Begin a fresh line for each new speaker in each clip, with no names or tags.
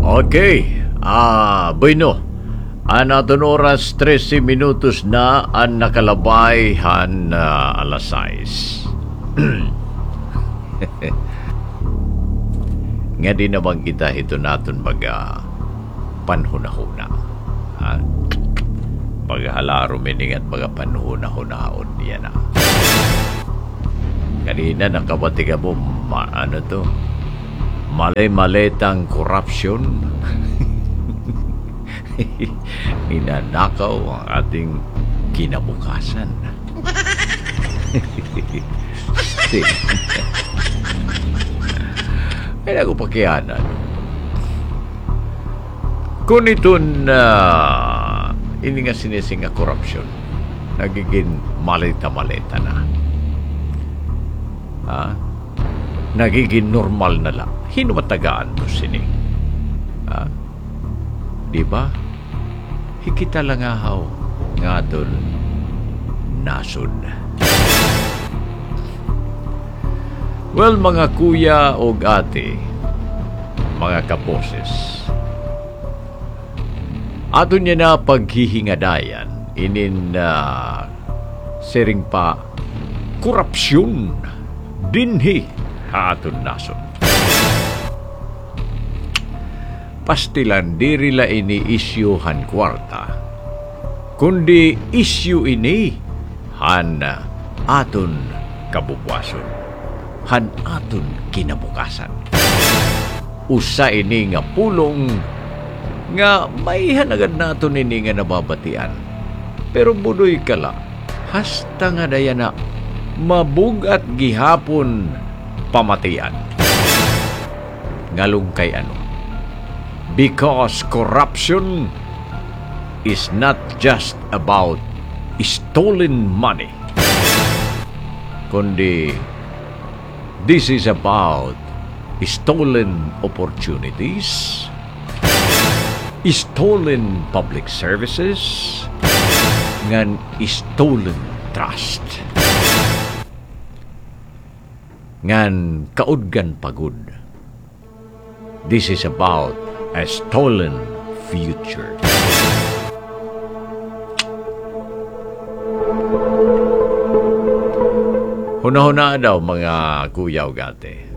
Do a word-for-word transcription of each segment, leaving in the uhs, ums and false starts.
Okay, ah, bueno. Anaton oras trese minutos na ang nakalabay han uh, alas sais. Nga di naman kita ito natin baga panhunahuna. Ha? Paghalaro mining at baga panhunahunahon niya na. Kanina nakabati ka mo, ma, ano to? Mali-maletang korupsyon. Ninanakaw ang ating kinabukasan. Ay naku pakianan. Kung ito na ini nga sinising nga korupsyon, nagiging malita-malita na. Ha? Nagiging normal na lang. Hinumatagaan to sini. Ha? Diba? Hikita lang ahaw nga doon nasod. Well, mga kuya o ate, mga kaposes, ato niya na paghihingadayan inin na uh, sering pa korupsyon dinhi aton nasod. Pastilan diri la ini issue han kwarta, kundi issue ini han aton kabubwason, han aton kinabukasan. Usa ini nga pulong nga may hanagad naton ini nga nababatian, pero budoy kala hasta nga daya na mabugat gihapon pamatian. Ngalong kay ano? Because corruption is not just about stolen money, kundi this is about stolen opportunities, stolen public services, ngan stolen trust, ngan kaudgan pagod. This is about a stolen future. Hunahuna daw mga kuya o gate.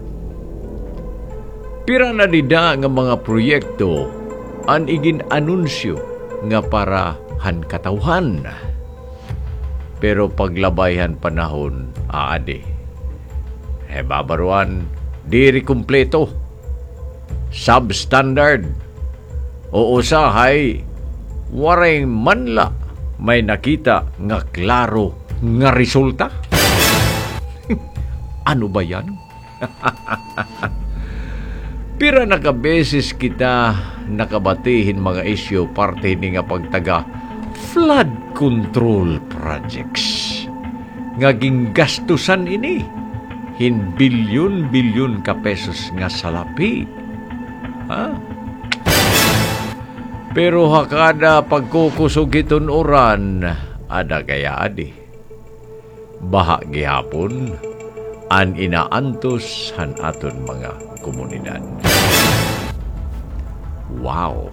Pira na dida nga mga proyekto an igin anunsyo nga para han katawhan. Pero paglabayhan panahon aade. E babaruan diri kumpleto. Substandard o usahay waray manla may nakita nga klaro nga resulta. Ano ba yan? Pira nakabeses kita nakabatihin mga isyu parte ni nga pagtaga flood control projects nga ginggastusan ini hin bilyon-bilyon ka pesos nga salapi. Ha? Pero hakada pagkukusog iton oran, ada kaya adi. Baha gihapon, an inaantos han aton mga komunidad. Wow!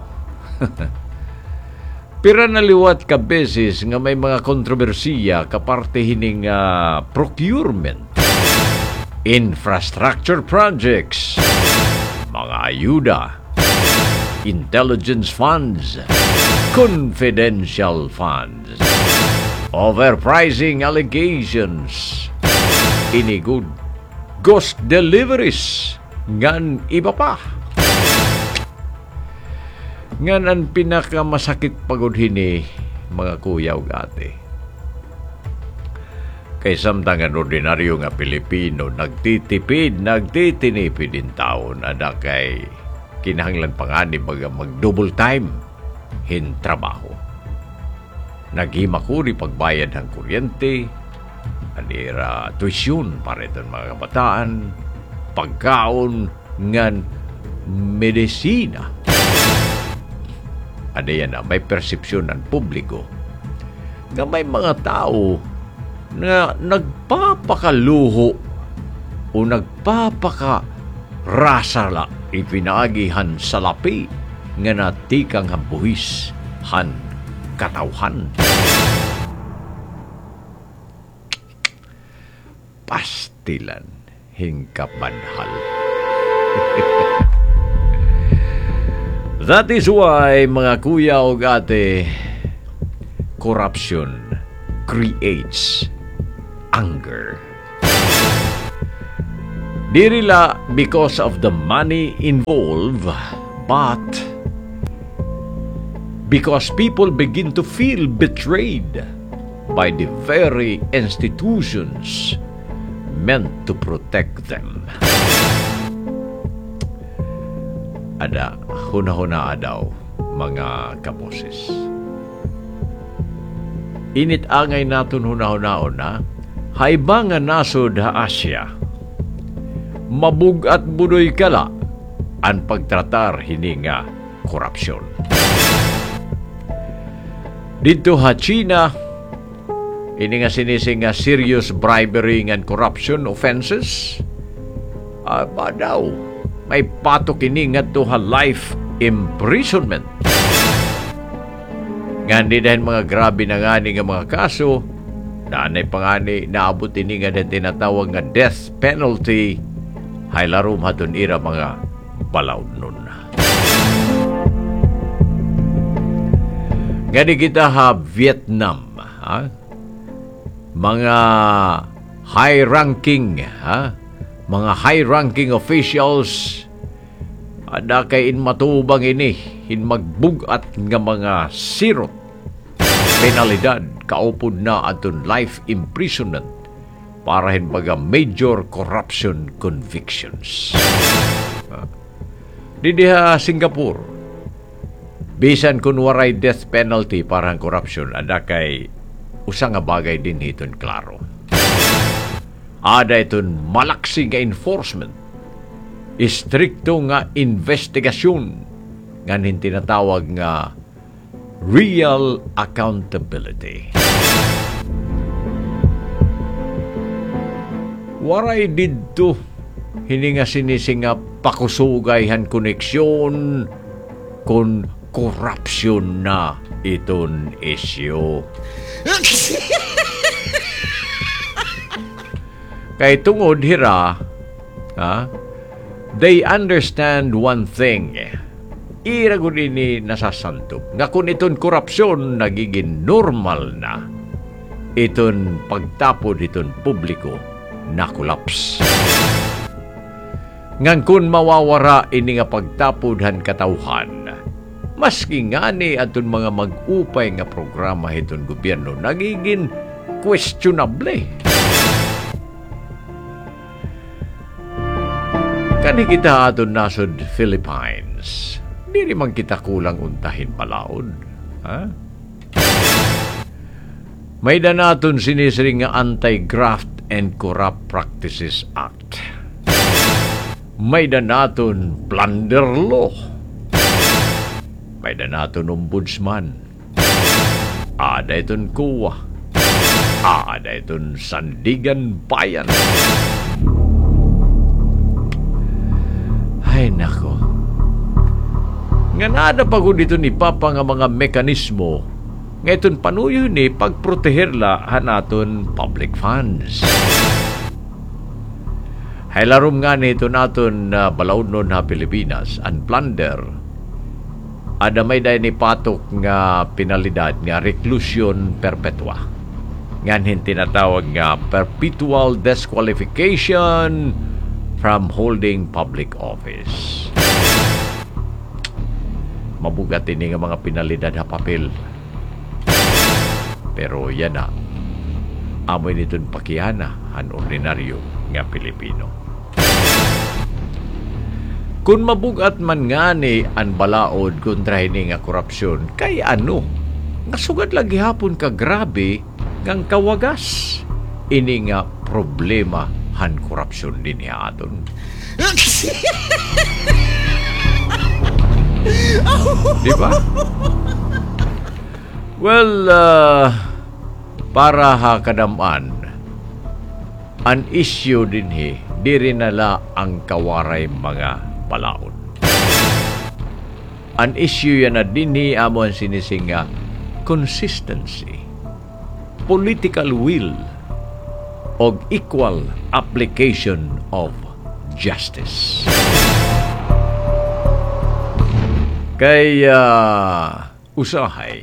Pira naliwat ka beses nga may mga kontrobersiya kaparte hining uh, procurement, infrastructure projects, mga ayuda, intelligence funds, confidential funds, overpricing allegations, inigud, ghost deliveries, ngan iba pa. Ngan ang pinakamasakit pagod hini, mga kuya o ate. Kay samtangan ordinaryo nga Pilipino, nagtitipid, nagtitinipid din taon, ada kay kinahanglan pangani baga mag-double time hin trabaho. Naghimakuri pagbayad ng kuryente, anira tuition para itong mga kabataan, pagkaon, ngan medisina. Ada yan na, may persepsyon ng publiko nga may mga tao na nagpapakaluho o nagpapakarasala ipinaagihan sa lapi nga natikang habuhis han katawhan. Pastilan hingkabanhal. That is why, mga kuya o ate, corruption creates anger. Dirila because of the money involved, but because people begin to feel betrayed by the very institutions meant to protect them. Ada, huna-huna daw, mga kaboses. Init angay naton huna-hunaon na, haibangan nasod ha Asya, mabugat budoy kala ang pagtratar hininga korupsyon. Dito ha China, ini nga sinising nga serious bribery and corruption offenses, uh, ba daw, may patok ini nga to ha life imprisonment. Nga dahil mga grabe na nga ni nga mga kaso, nanay pangani naabot ini nga din tinatawag nga death penalty, hay larum haton ira mga balaw nun. Gani kita ha Vietnam, ha? Mga high-ranking, ha? Mga high-ranking officials, ada kay in matubang ini, in magbugat nga mga sirot, penalidad, kaupod na aton life imprisonment, para hinbaga major corruption convictions. Di diha Singapore, bisan kun waray death penalty parang corruption, ada kay usa nga bagay din hiton klaro. Ada iton malaksi nga enforcement, istrikto nga investigasyon, nga tinatawag nga real accountability. Waray didto hininga sinisinga pakusugayhan koneksyon kun korupsyon na iton isyo. Kay tungod hira, ha, they understand one thing. Ira gud ini nasasantop nga kun iton korupsyon nagiging normal na, iton pagtapod iton publiko na kulaps. Ngan kun mawawara ini nga pagtapodhan katawhan, maski ngani aton mga mag-upay nga programa iton gobyerno nagiging questionable. Kani kita aton nasod Philippines, di man kita kulang untahin palaod, ha? May danaton sinisiring nga Anti-Graft and Corrupt Practices Act. May danaton plunder law. May danaton ombudsman. Ada iton kuwa. Ada iton sandigan bayan. Ay nako. Nga nada pa ko dito ni Papa nga mga mekanismo nga iton panuyo ni pagproteherla hanaton public funds. Hay larum nga nito naton uh, balawd nun ha Pilipinas, ang plunder, ada may day ni patok nga penalidad nga reclusion perpetua. Ngan tinatawag nga perpetual disqualification from holding public office. Mabugat ini nga mga penalidad ha papel. Pero yan na, amoy nito'n pakiyana ang ordinaryo nga Pilipino. Kung mabugat man nga ni ang balaod kontra hini nga korupsyon, kay ano? Nga sugad lagi hapon ka grabe ngang kawagas. Ini nga problema han korupsyon din niya aton. Di ba? Well, uh, para ha kadaman, an issue din hi, di rin nala ang kawaray mga balaod. An issue yan na dinhi amo ang sinisinga consistency, political will, o equal application of justice. Kay uh, usahay,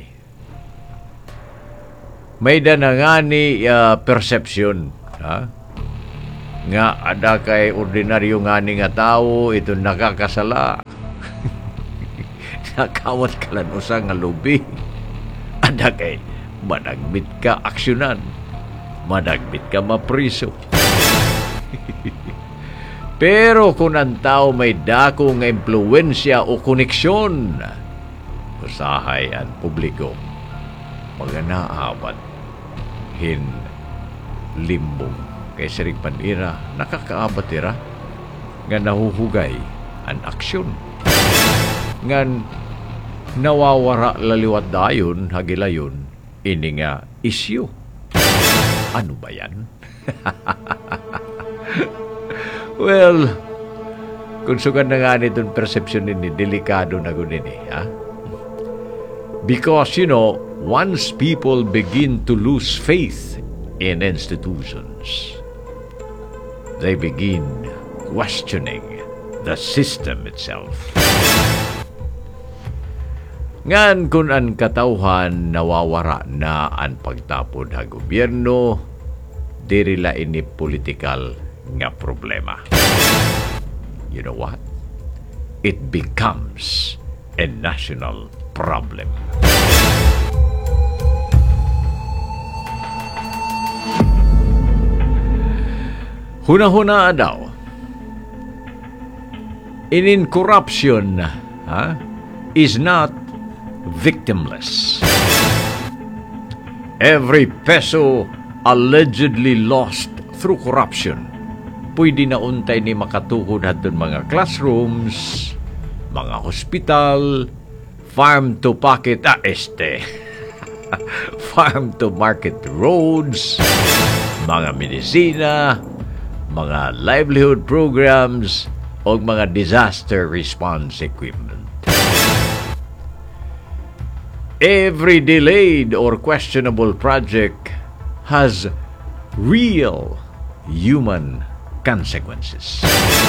may danangani uh, perception, ha? Nga ada kay ordinaryo ngani nga tao ito nakakasala. Nakawat ka lang usa nga lubi. Ada kay managbit ka aksyonan, managbit ka mapriso. Pero kung ang tao may dako nga impluwensya o koneksyon, usahay ang publiko, mga naabat hin limbong kay siring panira, nakakaabat ira nga nahuhugay ang aksyon. Ngan nawawara laliwat dayon, hagilayon, ini nga isyu. Ano ba yan? Well, kung sugan na nga nitong perception nini, delikado na gunin eh, ha? Because, you know, once people begin to lose faith in institutions, they begin questioning the system itself. Ngan kung ang katauhan nawawara na ang pagtapod ha gobyerno, dirila ini political nga problema. You know what? It becomes a national problem. Huna-huna daw, inin corruption ha, is not victimless. Every peso allegedly lost through corruption pwede na untay ni makatukod hadton mga classrooms, mga hospital, farm to pocket, ah, este, farm to market roads, mga medisina, mga livelihood programs, o mga disaster response equipment. Every delayed or questionable project has real human consequences.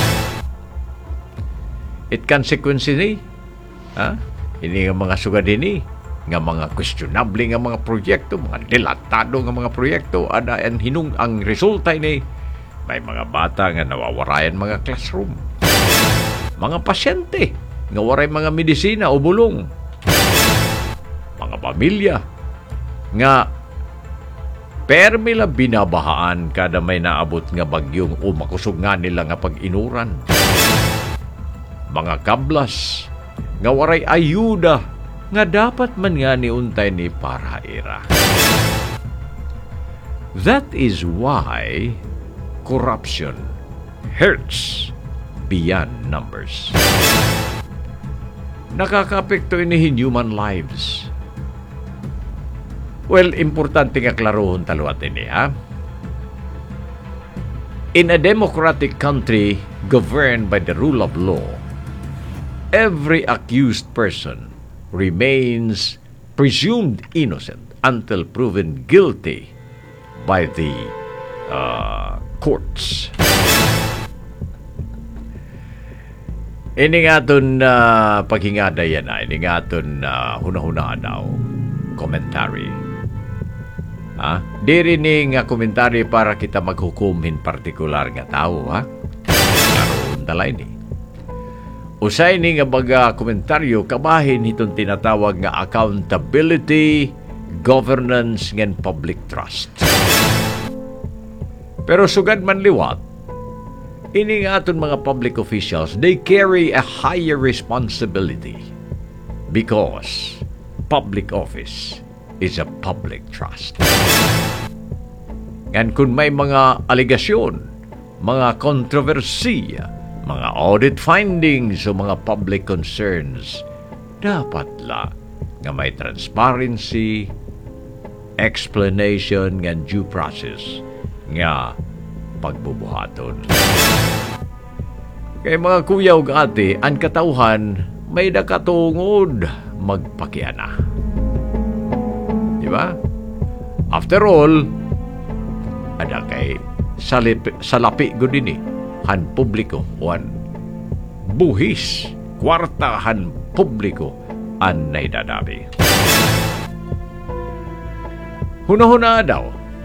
It consequences ni, ha? Ini nga mga sugad ini, nga mga questionable nga mga proyekto, mga delatado nga mga proyekto, ada ang hinung ang resulta ni may mga bata nga nawawarayan mga classroom, mga pasyente nga waray mga medisina o bulong, mga pamilya nga permila binabahaan kada may naabot nga bagyong o makusog nga nila nga pag-inuran. Mga kablas nga waray ayuda nga dapat man nga ni untay ni para ira. That is why corruption hurts beyond numbers. Nakaka-apekto ini human lives. Well, importante nga klarohon taluat ini, ha? In a democratic country governed by the rule of law, every accused person remains presumed innocent until proven guilty by the uh, courts. Ini nga ito na uh, paghingada yan na, ini nga ito na uh, hunahuna daw, commentary. Ha? Diri ni nga komentary para kita maghukumin partikular nga tao, ha? Karoon talay ni. Usay ni nga baga komentaryo kabahin itong tinatawag nga accountability, governance, and public trust. Pero sugad man liwat, ini nga aton mga public officials, they carry a higher responsibility because public office is a public trust. And kung may mga aligasyon, mga kontrobersiya, mga audit findings o mga public concerns, dapat la nga may transparency, explanation, and due process nga pagbubuhaton. Kay mga kuya ug ate, ang katauhan may nakatungod magpakiana. Di ba? After all, ada kay salip, salapi ko din eh. Han publiko, wan buhis, kwartahan publiko, an naidadabi. Huna-huna daw,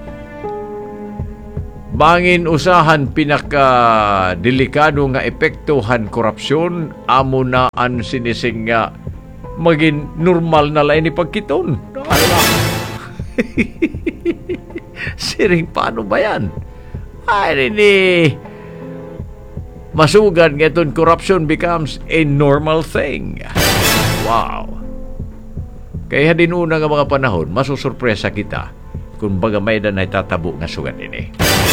bangin usahan pinaka delikado nga epektuhan korupsyon, amo na an sinising nga maging normal na lain ni pagkiton. Ala. Siring, paano ba yan? Ay, ni masugan nga itong corruption becomes a normal thing. Wow. Kaya din una nga mga panahon, masusurpresa kita kung baga may na tatabo nga sugan ini.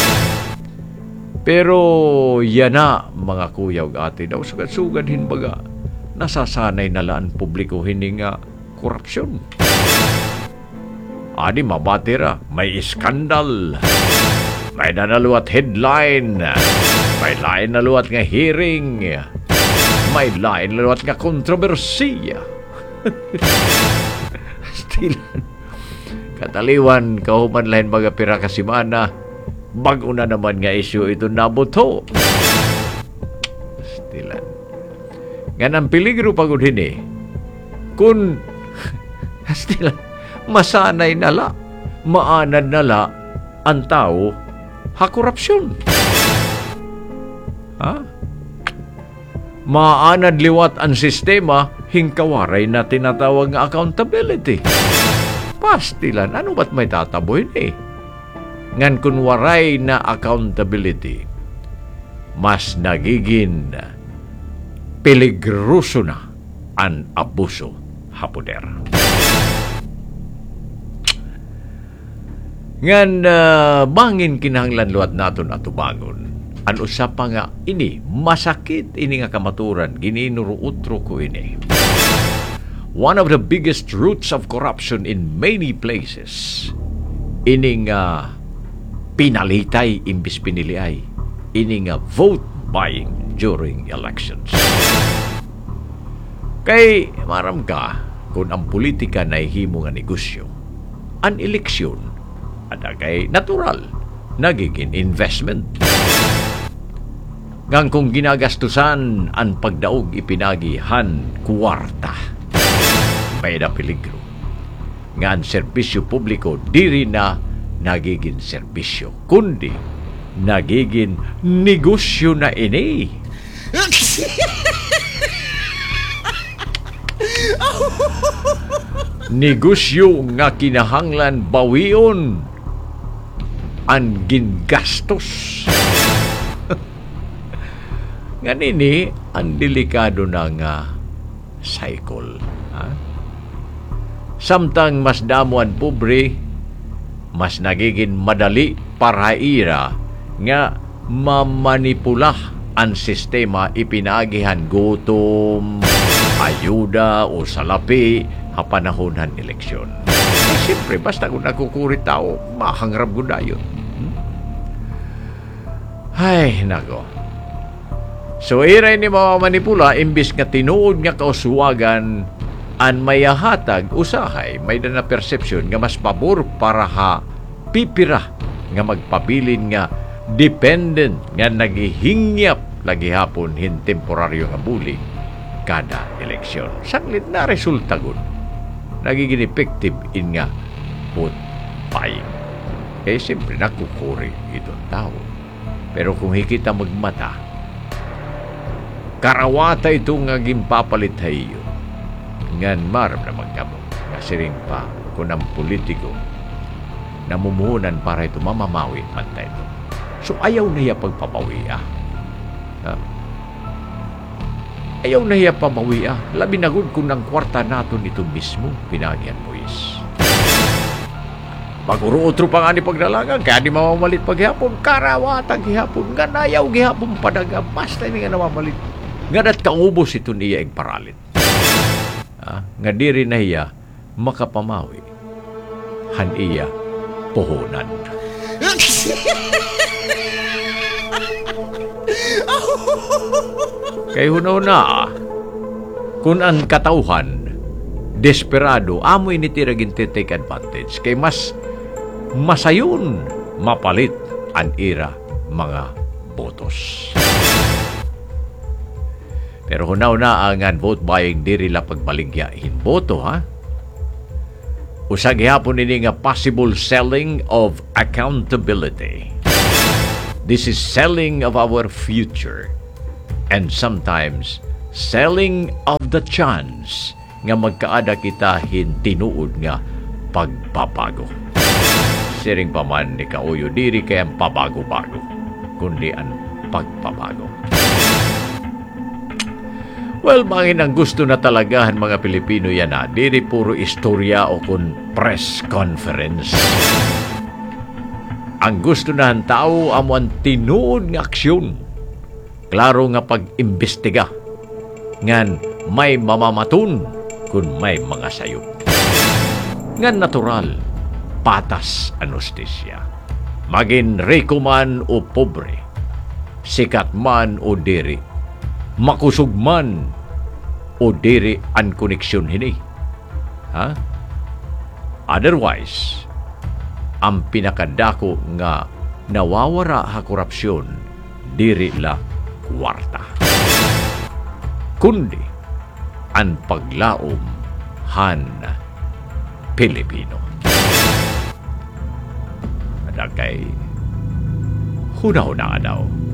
Pero yan na, mga kuya ug ate, daw sugan-sugan hinbaga, nasasanay na laan publiko hindi nga korupsyon. Adi mabatira, may iskandal, may nanaluat headline, may lain naluat nga hearing, may lain naluat nga kontrobersiya. Stilan, kataliwan, kahuman lain mga pira kasimana, bago na naman nga isyu ito nabuto. Stilan. Nga ng peligro pagod hini, kung stilan, masanay nala, maanad nala ang tao ha korupsyon. Ha? Maanad liwat ang sistema, hingkawaray na tinatawag nga accountability. Pastilan, ano ba't may tataboy eh? Ngan kun waray na accountability, mas nagiging peligroso na ang abuso ha poder. Ngan uh, bangin kinahanglan luwat naton ato bangon. An usa pa nga ini masakit ini nga kamaturan gininuruutro ko ini. One of the biggest roots of corruption in many places ini nga pinalitay imbis piniliay, ini nga vote buying during elections. Kay maram ka kung ang politika na himo nga negosyo, ang eleksyon ada kay natural nagiging investment. Ngang kung ginagastusan ang pagdaog ipinagihan kuwarta, may na peligro nga ang serbisyo publiko diri na nagiging serbisyo, kundi nagiging negosyo na ini. Negosyo nga kinahanglan bawion ang gingastos. Nga nini, ang delikado na nga cycle. Ha? Samtang mas damo ang pobre, mas nagiging madali para ira nga mamanipula ang sistema ipinagihan gutom, ayuda o salapi ha panahon ng eleksyon. Eh, siyempre, basta kung nakukuri tao, mahangrap ko na yun. Hmm? Ay, nako. So, iray ni mga manipula, imbis nga tinuod nga kauswagan an mayahatag usahay, may na perception nga mas pabor para ha pipira nga magpabilin nga dependent nga naghihingyap lagi hapon hin temporaryo nga buli kada eleksyon. Sanglit na resulta gun nagiging effective in nga vote buying. Eh, siyempre nakukuri itong tao. Pero kung hikita magmata, karawata ito nga gimpapalit hayo. Ngan maram na magkamo. Kasiring pa kung ang politiko namumuhunan para ito mamamawi at ito. So ayaw na hiya pagpapawi ah. Ha? Ayaw na hiya pamawi ah. Labi na gud kung ng kwarta naton ito mismo pinagyan mo is. Pag-uro-utro pa nga ni pagdalagan, kaya di mamamalit paghihapon, karawatang gihapon, nga nayaw gihapon padaga, basta ni nga namamalit. Nga dat kaubos ito niya ang paralit. Ah, nga diri na hiya makapamawi. Han iya puhunan. Kay hunaw na, Kung ang katauhan desperado, amoy ni tiragin take advantage kay mas masayon mapalit ang ira mga botos. Pero hunaw na ang vote buying diri la pagbaligya hinboto ha. Usag hapon ini nga possible selling of accountability. This is selling of our future and sometimes selling of the chance nga magkaada kita hintinuod nga pagpapago. Siring pa man ni kauyo diri kay ang pabago-bago, kundi ang pagpapago. Well, mangin ang gusto na talagahan mga Pilipino yan na, diri puro istorya o kun press conference. Ang gusto na ang tao amo ang tinuod nga aksyon. Klaro nga pag-imbestiga. Ngan may mamamatun kung may mga sayop. Ngan natural, patas ang hustisya. Maging riko man o pobre, sikat man o diri, makusog man o diri ang koneksyon hini. Ha? Otherwise, ang pinakadako nga nawawara ha korupsyon diri la kwarta. Kundi ang paglaom han Pilipino. Adagay hunaw na daw.